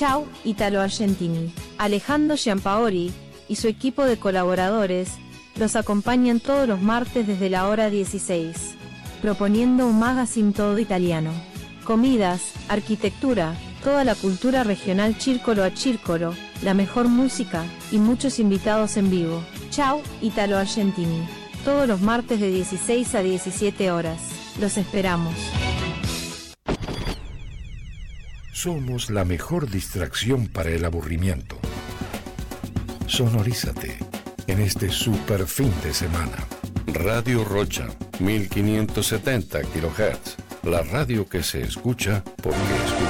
Ciao, Italo Argentini. Alejandro Giampaoli y su equipo de colaboradores los acompañan todos los martes desde la hora 16, proponiendo un magazine todo italiano. Comidas, arquitectura, toda la cultura regional círcolo a círcolo, la mejor música y muchos invitados en vivo. Ciao, Italo Argentini. Todos los martes de 16 a 17 horas. Los esperamos. Somos la mejor distracción para el aburrimiento. Sonorízate en este super fin de semana. Radio Rocha, 1570 kHz. La radio que se escucha porque escucha.